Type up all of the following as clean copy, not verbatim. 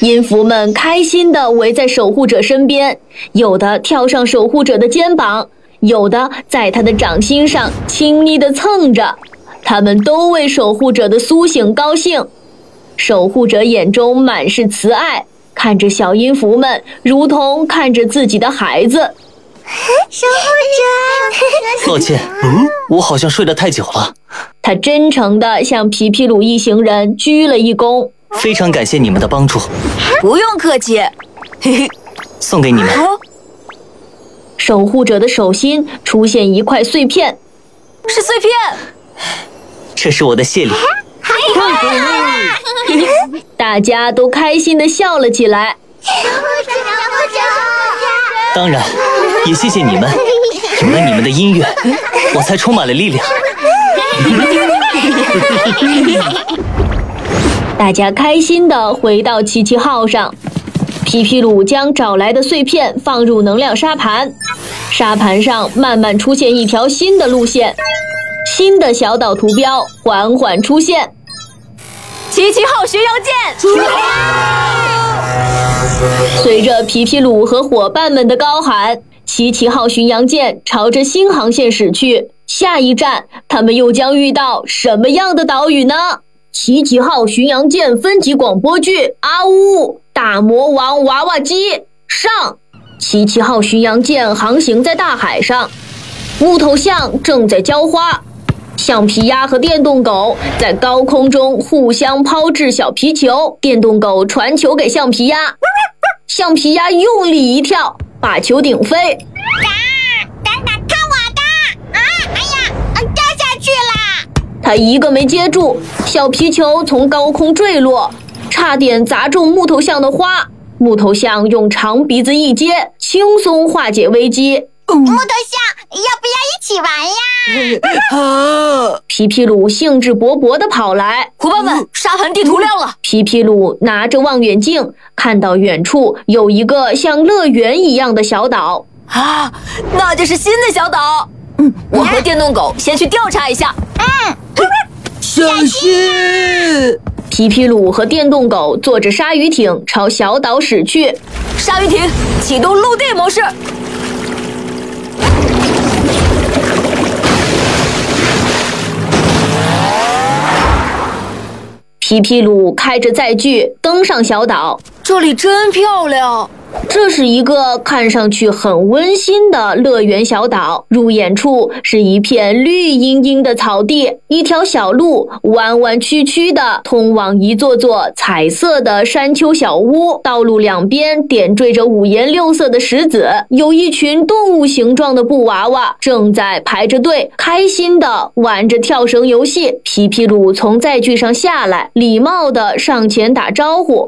音符们开心地围在守护者身边，有的跳上守护者的肩膀，有的在他的掌心上亲昵地蹭着，他们都为守护者的苏醒高兴。守护者眼中满是慈爱，看着小音符们如同看着自己的孩子。 守护者， 抱歉，我好像睡得太久了。 他真诚地向皮皮鲁一行人鞠了一躬， 非常感谢你们的帮助。 不用客气，嘿嘿， 送给你们。 守护者的手心出现一块碎片， 是碎片。 这是我的谢礼。 大家都开心地笑了起来。 当然，也谢谢你们，有了你们的音乐，我才充满了力量。 大家开心地回到奇奇号上，皮皮鲁将找来的碎片放入能量沙盘，沙盘上慢慢出现一条新的路线，新的小岛图标缓缓出现。 奇奇号巡洋舰！ 随着皮皮鲁和伙伴们的高喊，奇奇号巡洋舰朝着新航线驶去。下一站，他们又将遇到什么样的岛屿呢？奇奇号巡洋舰分级广播剧啊呜！大魔王娃娃机上！奇奇号巡洋舰航行在大海上，木头象正在浇花。橡皮鸭和电动狗在高空中互相抛掷小皮球，电动狗传球给橡皮鸭，橡皮鸭用力一跳，把球顶飞。 等等，看我的！哎呀，掉下去了！ 它一个没接住，小皮球从高空坠落，差点砸中木头象的花。木头象用长鼻子一接，轻松化解危机。 木头象，要不要一起玩呀？ 皮皮鲁兴致勃勃地跑来， 伙伴们，沙盘地图亮了。 皮皮鲁拿着望远镜，看到远处有一个像乐园一样的小岛。 啊，那就是新的小岛。我和电动狗先去调查一下。 小心！ 皮皮鲁和电动狗坐着鲨鱼艇朝小岛驶去。 鲨鱼艇启动陆地模式。 皮皮鲁开着载具登上小岛， 这里真漂亮。 这是一个看上去很温馨的乐园小岛，入眼处是一片绿茵茵的草地，一条小路弯弯曲曲的通往一座座彩色的山丘小屋，道路两边点缀着五颜六色的石子，有一群动物形状的布娃娃正在排着队，开心地玩着跳绳游戏。皮皮鲁从载具上下来，礼貌地上前打招呼。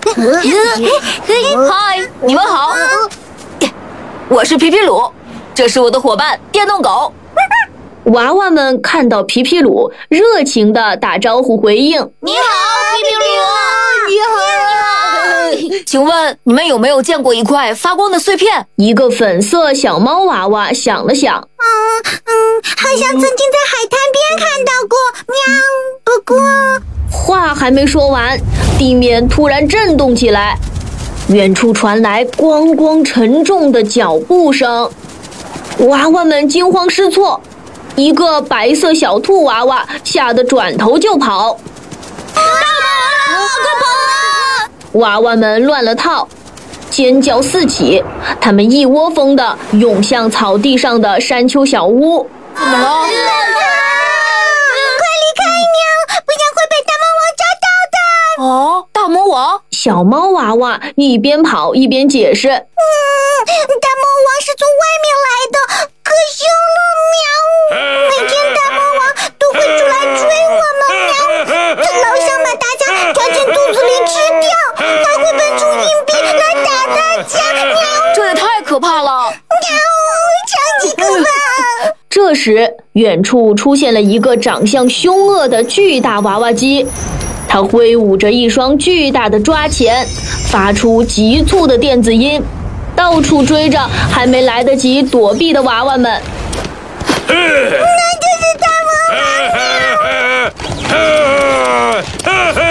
嗨，你们好，我是皮皮鲁，这是我的伙伴电动狗。 娃娃们看到皮皮鲁，热情地打招呼回应：“ 你好，皮皮鲁！ 你好！” 请问你们有没有见过一块发光的碎片？ 一个粉色小猫娃娃想了想， 好像曾经在海滩边看到过，喵。不过话还没说完，地面突然震动起来，远处传来咣咣沉重的脚步声。娃娃们惊慌失措，一个白色小兔娃娃吓得转头就跑。 快跑！ 娃娃们乱了套，尖叫四起，他们一窝蜂地涌向草地上的山丘小屋。 怎么了？ 快离开喵，不然会被大魔王找到的。 哦，大魔王！ 小猫娃娃一边跑一边解释：“ 大魔王是从外面来的，可凶了喵！每天大魔王都会出来追我们喵，他老想把大家抓进肚子里吃掉，还会喷出硬币来打大家喵！ 这也太可怕了！ 超级可怕！” 这时，远处出现了一个长相凶恶的巨大娃娃机，它挥舞着一双巨大的抓钳，发出急促的电子音，到处追着还没来得及躲避的娃娃们。 那就是大魔王！